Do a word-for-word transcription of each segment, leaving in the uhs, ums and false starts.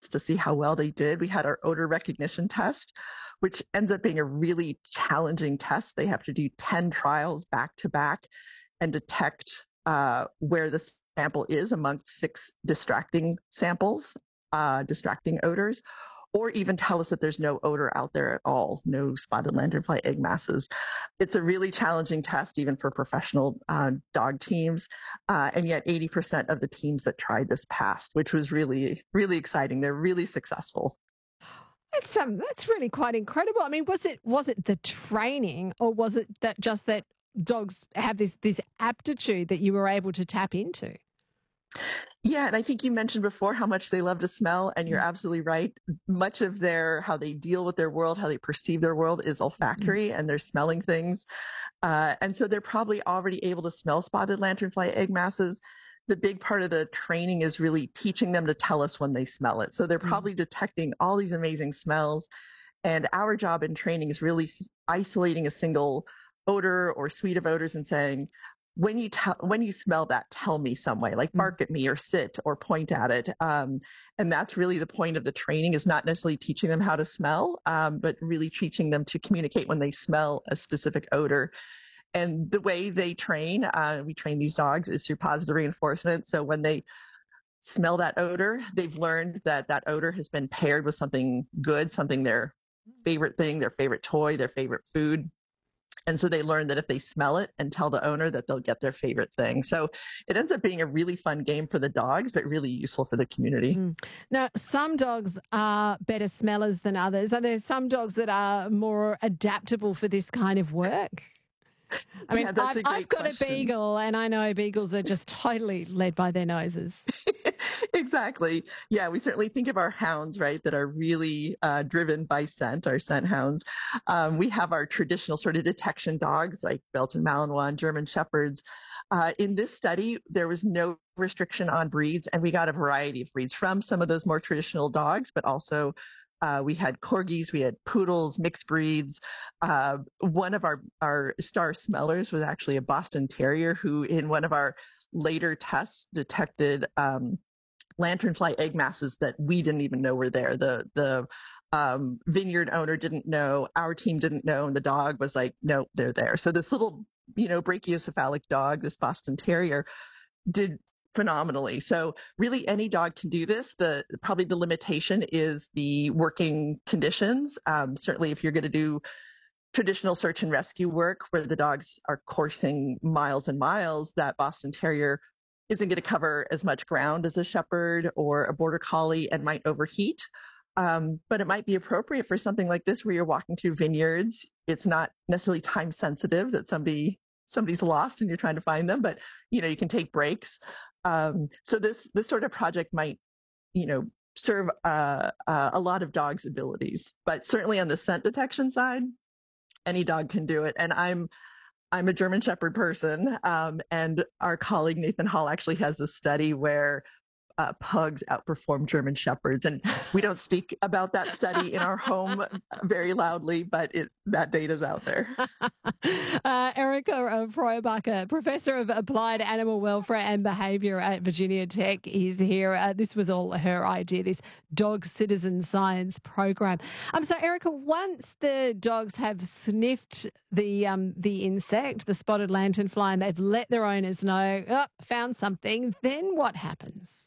to see how well they did. We had our odor recognition test, which ends up being a really challenging test. They have to do ten trials back to back and detect uh, where the sample is amongst six distracting samples, uh, distracting odors, or even tell us that there's no odor out there at all, no spotted lanternfly egg masses. It's a really challenging test, even for professional uh, dog teams. Uh, and yet eighty percent of the teams that tried this passed, which was really, really exciting. They're really successful. That's um, that's really quite incredible. I mean, was it was it the training, or was it that just that dogs have this this aptitude that you were able to tap into? Yeah, and I think you mentioned before how much they love to smell, and you're absolutely right. Much of their how they deal with their world, how they perceive their world, is olfactory, and they're smelling things, uh, and so they're probably already able to smell spotted lanternfly egg masses. The big part of the training is really teaching them to tell us when they smell it. So they're probably detecting all these amazing smells. And our job in training is really isolating a single odor or suite of odors and saying, when you tell, when you smell that, tell me some way, like bark at me or sit or point at it. Um, and that's really the point of the training, is not necessarily teaching them how to smell, um, but really teaching them to communicate when they smell a specific odor. And the way they train, uh, we train these dogs, is through positive reinforcement. So when they smell that odor, they've learned that that odor has been paired with something good, something their favorite thing, their favorite toy, their favorite food. And so they learn that if they smell it and tell the owner, that they'll get their favorite thing. So it ends up being a really fun game for the dogs, but really useful for the community. Mm. Now, some dogs are better smellers than others. Are there some dogs that are more adaptable for this kind of work? I mean, yeah, I've, I've got question. a beagle, and I know beagles are just totally led by their noses. Exactly. Yeah, we certainly think of our hounds, right, that are really uh, driven by scent, our scent hounds. Um, we have our traditional sort of detection dogs like Belgian Malinois and German Shepherds. Uh, in this study, there was no restriction on breeds, and we got a variety of breeds from some of those more traditional dogs, but also Uh, we had corgis, we had poodles, mixed breeds. Uh, one of our, our star smellers was actually a Boston Terrier who, in one of our later tests, detected um, lanternfly egg masses that we didn't even know were there. The the um, vineyard owner didn't know, our team didn't know, and the dog was like, no, they're there. So this little, you know, brachiocephalic dog, this Boston Terrier, did phenomenally. So really any dog can do this. The probably the limitation is the working conditions. Um, certainly if you're going to do traditional search and rescue work where the dogs are coursing miles and miles, that Boston Terrier isn't going to cover as much ground as a Shepherd or a Border Collie and might overheat. Um, but it might be appropriate for something like this where you're walking through vineyards. It's not necessarily time sensitive that somebody somebody's lost and you're trying to find them, but you know, you can take breaks. Um, so this this sort of project might, you know, serve uh, uh, a lot of dogs' abilities, but certainly on the scent detection side, any dog can do it. And I'm I'm a German Shepherd person, um, and our colleague Nathan Hall actually has a study where uh, pugs outperform German Shepherds. And we don't speak about that study in our home very loudly, but it, that data's out there. uh, Erica Freubacher, Professor of Applied Animal Welfare and Behaviour at Virginia Tech, is here. Uh, this was all her idea, this dog citizen science program. Um, so, Erica, once the dogs have sniffed the um, the insect, the spotted lanternfly, and they've let their owners know, oh, found something, then what happens?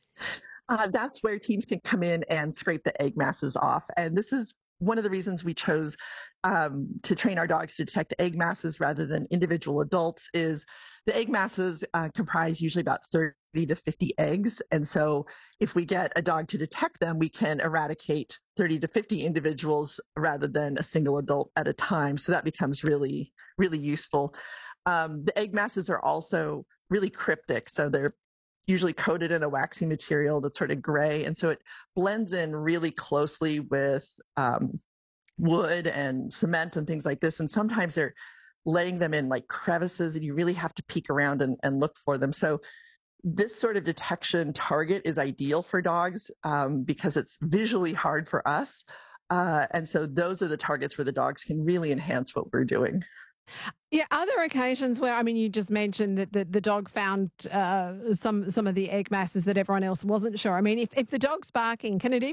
Uh, that's where teams can come in and scrape the egg masses off. And this is one of the reasons we chose um, to train our dogs to detect egg masses rather than individual adults is the egg masses uh, comprise usually about thirty to fifty eggs. And so if we get a dog to detect them, we can eradicate thirty to fifty individuals rather than a single adult at a time. So that becomes really, really useful. Um, the egg masses are also really cryptic. So they're usually coated in a waxy material that's sort of gray. And so it blends in really closely with um, wood and cement and things like this. And sometimes they're laying them in like crevices and you really have to peek around and, and look for them. So this sort of detection target is ideal for dogs um, because it's visually hard for us. Uh, and so those are the targets where the dogs can really enhance what we're doing. Yeah, are there occasions where, I mean, you just mentioned that the, the dog found uh, some some of the egg masses that everyone else wasn't sure. I mean, if, if the dog's barking, can it even